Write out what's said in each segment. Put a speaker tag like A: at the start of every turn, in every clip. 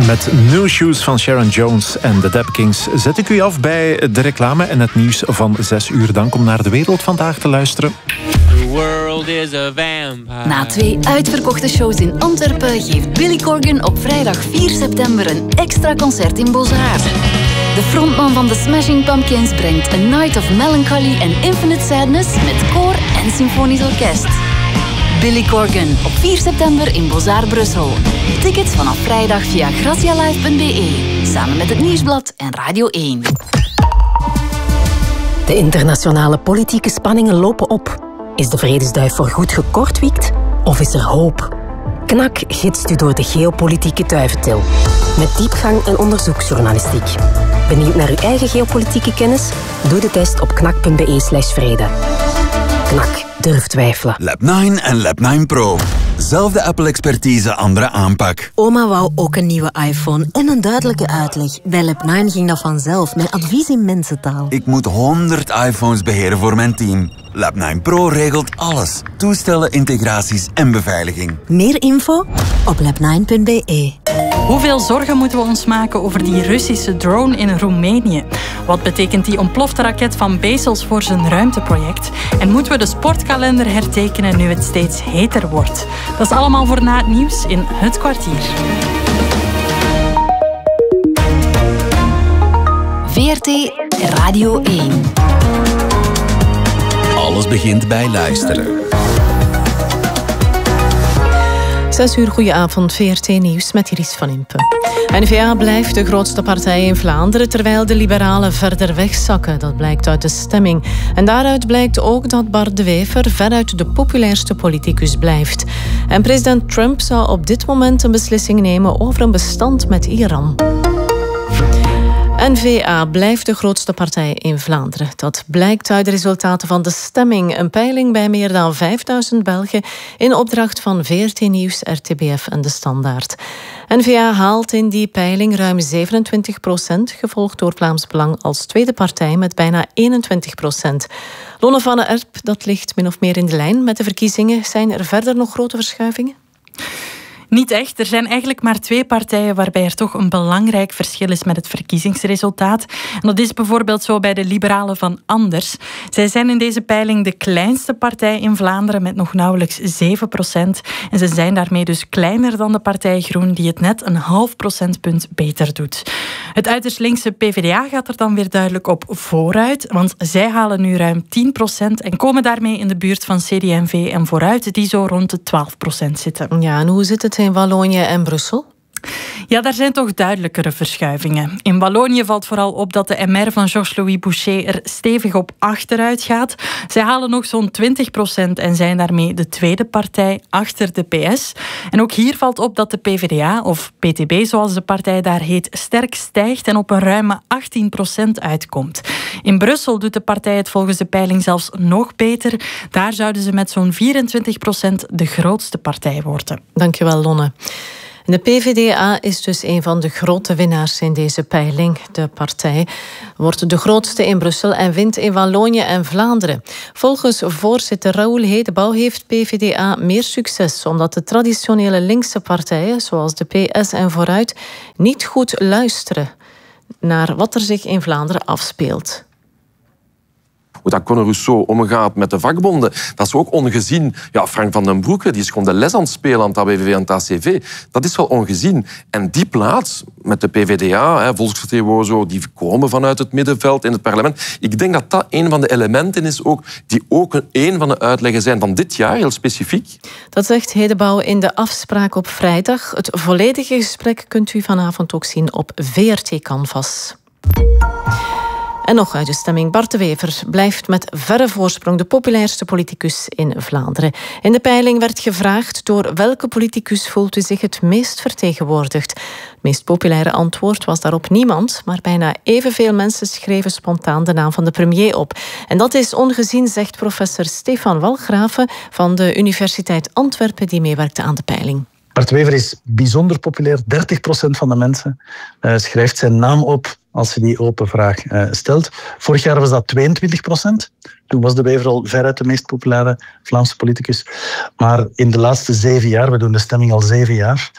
A: Met New Shoes van Sharon Jones en de Dap Kings zet ik u af bij de reclame en het nieuws van 6 uur. Dan kom naar De Wereld Vandaag te luisteren.
B: Na 2 uitverkochte shows in Antwerpen geeft Billy Corgan op vrijdag 4 september een extra concert in Beaux-Arts. De frontman van de Smashing Pumpkins brengt A Night of Melancholy and Infinite Sadness met koor en symfonisch orkest. Billy Corgan op 4 september in Beaux-Arts Brussel. Tickets vanaf vrijdag via gracialive.be. Samen met het Nieuwsblad en Radio 1.
C: De internationale politieke spanningen lopen op. Is de vredesduif voorgoed gekortwiekt of is er hoop? KNAK gidst u door de geopolitieke duiventil. Met diepgang en onderzoeksjournalistiek. Benieuwd naar uw eigen geopolitieke kennis? Doe de test op knak.be/vrede. KNAK. Durf twijfelen.
D: Lab9 en Lab9 Pro. Zelfde Apple-expertise, andere aanpak.
E: Oma wou ook een nieuwe iPhone en een duidelijke uitleg. Bij Lab9 ging dat vanzelf, met advies in mensentaal.
D: Ik moet 100 iPhones beheren voor mijn team. Lab9 Pro regelt alles. Toestellen, integraties en beveiliging.
E: Meer info op lab9.be.
F: Hoeveel zorgen moeten we ons maken over die Russische drone in Roemenië? Wat betekent die ontplofte raket van Bezos voor zijn ruimteproject? En moeten we de sportkalender hertekenen nu het steeds heter wordt? Dat is allemaal voor na het nieuws in Het Kwartier.
B: VRT Radio 1.
G: Alles begint bij luisteren.
C: 6 uur, goedenavond, VRT Nieuws met Iris van Impe. N-VA blijft de grootste partij in Vlaanderen, terwijl de liberalen verder wegzakken. Dat blijkt uit de stemming. En daaruit blijkt ook dat Bart De Wever veruit de populairste politicus blijft. En president Trump zou op dit moment een beslissing nemen over een bestand met Iran. N-VA blijft de grootste partij in Vlaanderen. Dat blijkt uit de resultaten van de stemming. Een peiling bij meer dan 5000 Belgen in opdracht van VRT Nieuws, RTBF en De Standaard. N-VA haalt in die peiling ruim 27%, gevolgd door Vlaams Belang als tweede partij met bijna 21%. Lonne van den Erp, dat ligt min of meer in de lijn met de verkiezingen. Zijn er verder nog grote verschuivingen?
F: Niet echt. Er zijn eigenlijk maar 2 partijen waarbij er toch een belangrijk verschil is met het verkiezingsresultaat. En dat is bijvoorbeeld zo bij de liberalen van Anders. Zij zijn in deze peiling de kleinste partij in Vlaanderen met nog nauwelijks 7%. En ze zijn daarmee dus kleiner dan de partij Groen die het net een half procentpunt beter doet. Het uiterst linkse PvdA gaat er dan weer duidelijk op vooruit, want zij halen nu ruim 10% en komen daarmee in de buurt van CD&V en Vooruit, die zo rond de 12% zitten.
C: Ja, en hoe zit het in Wallonië en Brussel?
F: Ja, daar zijn toch duidelijkere verschuivingen. In Wallonië valt vooral op dat de MR van Georges-Louis Boucher er stevig op achteruit gaat. Zij halen nog zo'n 20% en zijn daarmee de tweede partij achter de PS. En ook hier valt op dat de PvdA, of PTB zoals de partij daar heet, sterk stijgt en op een ruime 18% uitkomt. In Brussel doet de partij het volgens de peiling zelfs nog beter. Daar zouden ze met zo'n 24% de grootste partij worden.
C: Dankjewel, Lonne. De PvdA is dus een van de grote winnaars in deze peiling. De partij wordt de grootste in Brussel en wint in Wallonië en Vlaanderen. Volgens voorzitter Raoul Hedebouw heeft PvdA meer succes, omdat de traditionele linkse partijen, zoals de PS en Vooruit, niet goed luisteren naar wat er zich in Vlaanderen afspeelt.
H: Hoe dat Conor Rousseau omgaat met de vakbonden, dat is ook ongezien. Ja, Frank van den Broeke, die is gewoon de les aan het spelen aan het ABVV en het ACV. Dat is wel ongezien. En die plaats met de PvdA, volksvertegenwoordigers, die komen vanuit het middenveld in het parlement. Ik denk dat dat een van de elementen is ook, die ook een van de uitleggen zijn van dit jaar, heel specifiek.
C: Dat zegt Hedebouw in de afspraak op vrijdag. Het volledige gesprek kunt u vanavond ook zien op VRT Canvas. En nog uit de stemming. Bart De Wever blijft met verre voorsprong de populairste politicus in Vlaanderen. In de peiling werd gevraagd door welke politicus voelt u zich het meest vertegenwoordigd. Het meest populaire antwoord was daarop niemand, maar bijna evenveel mensen schreven spontaan de naam van de premier op. En dat is ongezien, zegt professor Stefan Walgraven van de Universiteit Antwerpen, die meewerkte aan de peiling.
I: Bart De Wever is bijzonder populair. 30% van de mensen schrijft zijn naam op als je die open vraag stelt. Vorig jaar was dat 22%. Toen was De Wever al veruit de meest populaire Vlaamse politicus. Maar in de laatste 7 jaar, we doen de stemming al 7 jaar,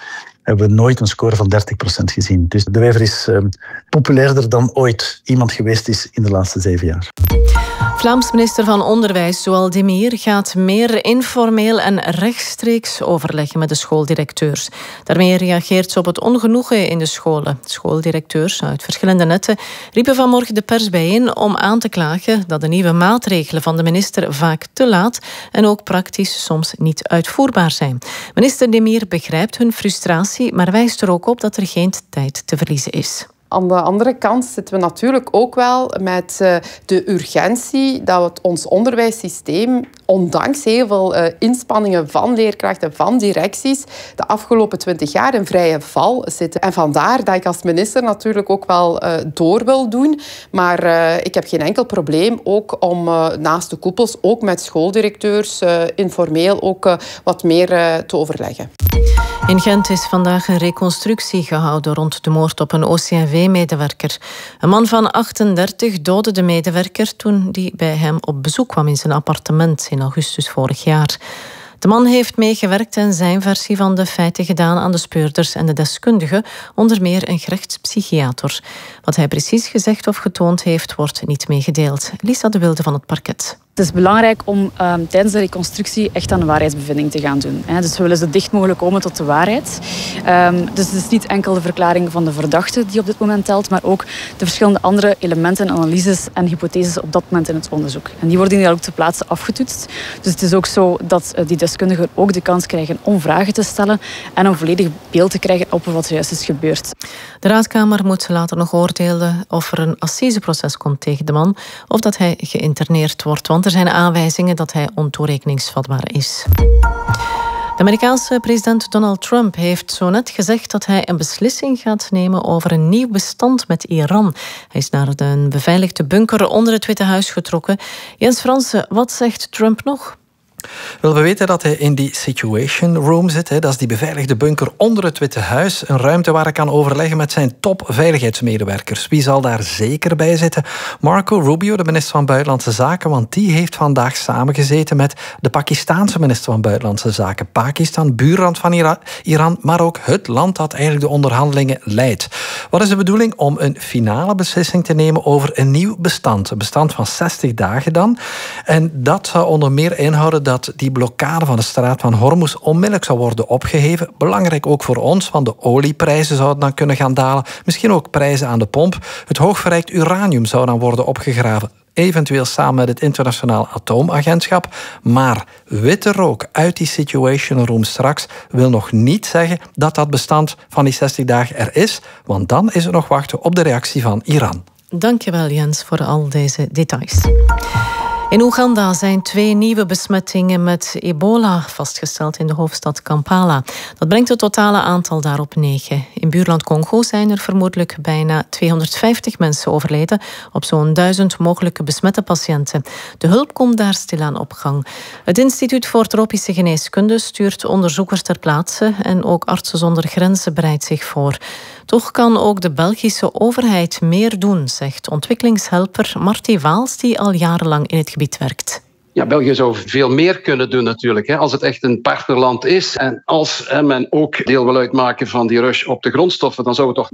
I: hebben we nooit een score van 30% gezien. Dus De Wever is populairder dan ooit iemand geweest is in de laatste 7 jaar.
C: Vlaams minister van Onderwijs, Zoal Demir, gaat meer informeel en rechtstreeks overleggen met de schooldirecteurs. Daarmee reageert ze op het ongenoegen in de scholen. Schooldirecteurs uit verschillende netten riepen vanmorgen de pers bijeen om aan te klagen dat de nieuwe maatregelen van de minister vaak te laat en ook praktisch soms niet uitvoerbaar zijn. Minister Demir begrijpt hun frustratie, maar wijst er ook op dat er geen tijd te verliezen is.
J: Aan de andere kant zitten we natuurlijk ook wel met de urgentie dat ons onderwijssysteem, ondanks heel veel inspanningen van leerkrachten, van directies, de afgelopen 20 jaar in vrije val zitten. En vandaar dat ik als minister natuurlijk ook wel door wil doen. Maar ik heb geen enkel probleem ook om naast de koepels, ook met schooldirecteurs, informeel ook wat meer te overleggen.
C: In Gent is vandaag een reconstructie gehouden rond de moord op een OCMW-medewerker. Een man van 38 doodde de medewerker toen die bij hem op bezoek kwam in zijn appartement in augustus vorig jaar. De man heeft meegewerkt en zijn versie van de feiten gedaan aan de speurders en de deskundigen, onder meer een gerechtspsychiater. Wat hij precies gezegd of getoond heeft, wordt niet meegedeeld. Lisa de Wilde van het parket.
K: Het is belangrijk om tijdens de reconstructie echt aan de waarheidsbevinding te gaan doen. Dus we willen zo dicht mogelijk komen tot de waarheid. Dus het is niet enkel de verklaring van de verdachte die op dit moment telt, maar ook de verschillende andere elementen, analyses en hypotheses op dat moment in het onderzoek. En die worden hier ook ter plaatse afgetoetst. Dus het is ook zo dat die deskundigen ook de kans krijgen om vragen te stellen en een volledig beeld te krijgen op wat er juist is gebeurd.
C: De Raadkamer moet later nog oordelen of er een assiseproces komt tegen de man of dat hij geïnterneerd wordt, want er zijn aanwijzingen dat hij ontoerekeningsvatbaar is. De Amerikaanse president Donald Trump heeft zo net gezegd dat hij een beslissing gaat nemen over een nieuw bestand met Iran. Hij is naar een beveiligde bunker onder het Witte Huis getrokken. Jens Fransen, wat zegt Trump nog?
L: Wel, we weten dat hij in die Situation Room zit. Dat is die beveiligde bunker onder het Witte Huis. Een ruimte waar hij kan overleggen met zijn top-veiligheidsmedewerkers. Wie zal daar zeker bij zitten? Marco Rubio, de minister van Buitenlandse Zaken, want die heeft vandaag samengezeten met de Pakistaanse minister van Buitenlandse Zaken. Pakistan, buurland van Iran, maar ook het land dat eigenlijk de onderhandelingen leidt. Wat is de bedoeling? Om een finale beslissing te nemen over een nieuw bestand. Een bestand van 60 dagen dan. En dat zou onder meer inhouden dat die blokkade van de straat van Hormuz onmiddellijk zou worden opgeheven. Belangrijk ook voor ons, want de olieprijzen zouden dan kunnen gaan dalen. Misschien ook prijzen aan de pomp. Het hoogverrijkt uranium zou dan worden opgegraven. Eventueel samen met het Internationaal Atoomagentschap. Maar witte rook uit die Situation Room straks wil nog niet zeggen dat dat bestand van die 60 dagen er is. Want dan is het nog wachten op de reactie van Iran.
C: Dankjewel Jens voor al deze details. In Oeganda zijn 2 nieuwe besmettingen met ebola vastgesteld in de hoofdstad Kampala. Dat brengt het totale aantal daar op 9. In buurland Congo zijn er vermoedelijk bijna 250 mensen overleden op zo'n 1000 mogelijke besmette patiënten. De hulp komt daar stilaan op gang. Het Instituut voor Tropische Geneeskunde stuurt onderzoekers ter plaatse en ook Artsen zonder Grenzen bereidt zich voor. Toch kan ook de Belgische overheid meer doen, zegt ontwikkelingshelper Marty Waals, die al jarenlang in het gebied werkt.
M: Ja, België zou veel meer kunnen doen natuurlijk, als het echt een partnerland is. En als men ook deel wil uitmaken van die rush op de grondstoffen, dan zou het toch